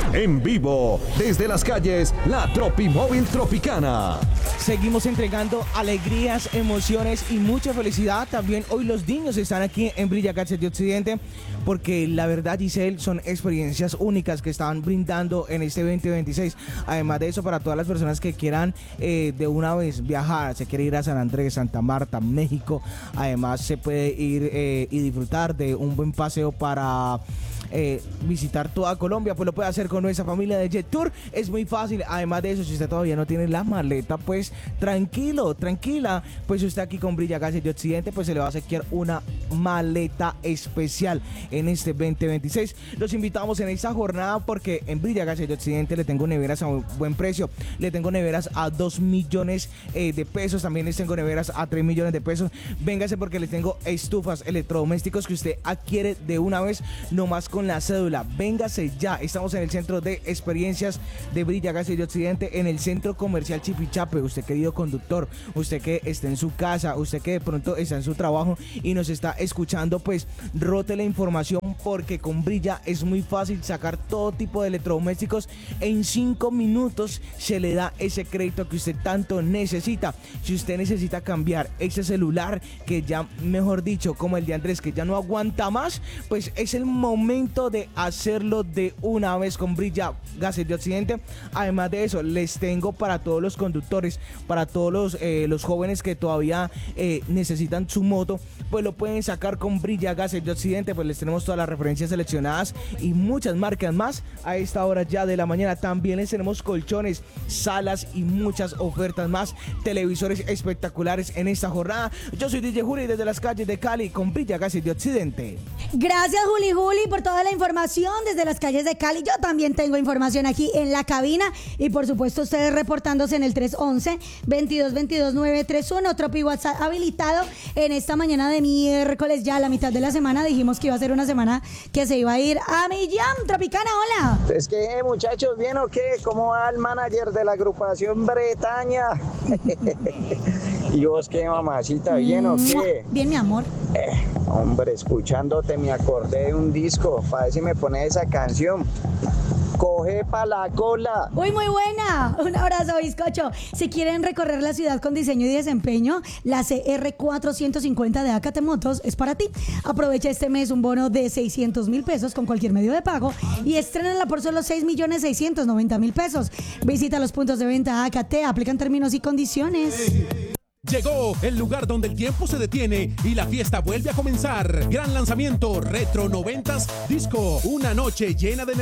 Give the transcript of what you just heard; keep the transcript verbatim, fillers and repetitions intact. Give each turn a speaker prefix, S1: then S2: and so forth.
S1: En vivo, desde las calles, la Tropimóvil Tropicana.
S2: Seguimos entregando alegrías, emociones y mucha felicidad. También hoy los niños están aquí en Brilla Gadget de Occidente, porque la verdad, Giselle, son experiencias únicas que están brindando en este veinte veintiséis. Además de eso, para todas las personas que quieran eh, de una vez viajar, se quiere ir a San Andrés, Santa Marta, México, además se puede ir eh, y disfrutar de un buen paseo para Eh, visitar toda Colombia, pues lo puede hacer con nuestra familia de Jet Tour. Es muy fácil. Además de eso, si usted todavía no tiene la maleta, pues tranquilo, tranquila, pues usted aquí con Brilla Gadget de Occidente, pues se le va a obsequiar una maleta especial en este veinte veintiséis. Los invitamos en esta jornada porque en Brilla Gadget de Occidente le tengo neveras a un buen precio. Le tengo neveras a dos millones eh, de pesos. También les tengo neveras a tres millones de pesos. Véngase porque les tengo estufas, electrodomésticos que usted adquiere de una vez, nomás con la cédula. Véngase ya. Estamos en el centro de experiencias de Brilla Gadget de Occidente, en el centro comercial Chipichape. Usted, querido conductor, usted que está en su casa, usted que de pronto está en su trabajo y nos está escuchando, pues rote la información, porque con Brilla es muy fácil sacar todo tipo de electrodomésticos. En cinco minutos se le da ese crédito que usted tanto necesita. Si usted necesita cambiar ese celular que ya, mejor dicho, como el de Andrés, que ya no aguanta más, pues es el momento de hacerlo de una vez con Brilla Gadget de Occidente. Además de eso, les tengo para todos los conductores, para todos los, eh, los jóvenes que todavía eh, necesitan su moto, pues lo pueden sacar con Brilla Gadget de Occidente. Pues les tenemos todas las referencias seleccionadas y muchas marcas más a esta hora ya de la mañana. También les tenemos colchones, salas y muchas ofertas más, televisores espectaculares en esta jornada. Yo soy D J Juli desde las calles de Cali con Brilla Gadget de Occidente.
S3: Gracias, Juli Juli, por toda la información desde las calles de Cali. Yo también tengo información aquí en la cabina y por supuesto ustedes reportándose en el tres once, veintidós veintidós, nueve treinta y uno. Tropi WhatsApp habilitado en esta mañana de miércoles, ya a la mitad de la semana. Dijimos que iba a ser una semana que se iba a ir a Millán. Tropicana, hola.
S4: Es que, muchachos, ¿bien o qué? ¿Cómo va el manager de la agrupación Bretaña? ¿Y vos qué, mamacita? ¿Bien o qué?
S3: Bien, mi amor.
S4: Eh, hombre, escuchándote me acordé de un disco. Para ver si me pones esa canción. Coge pa' la cola.
S3: Uy, muy buena. Un abrazo, bizcocho. Si quieren recorrer la ciudad con diseño y desempeño, la C R cuatrocientos cincuenta de Acate Motos es para ti. Aprovecha este mes un bono de seiscientos mil pesos con cualquier medio de pago y estrénala por solo seis millones seiscientos noventa mil pesos. Visita los puntos de venta Acate, aplican términos y condiciones.
S5: Llegó el lugar donde el tiempo se detiene y la fiesta vuelve a comenzar. Gran lanzamiento Retro noventas Disco. Una noche llena de